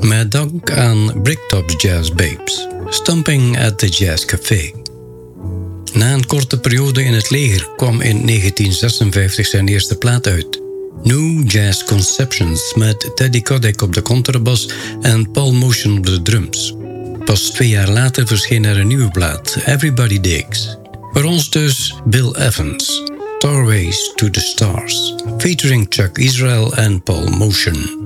Met dank aan Bricktop's Jazz Babes, Stomping at the Jazz Café. Na een korte periode in het leger kwam in 1956 zijn eerste plaat uit. New Jazz Conceptions met Teddy Kotick op de contrabas en Paul Motion op de drums. Pas 2 jaar later verscheen er een nieuwe plaat, Everybody Digs. Voor ons dus Bill Evans, Doorways to the Stars, featuring Chuck Israel en Paul Motion.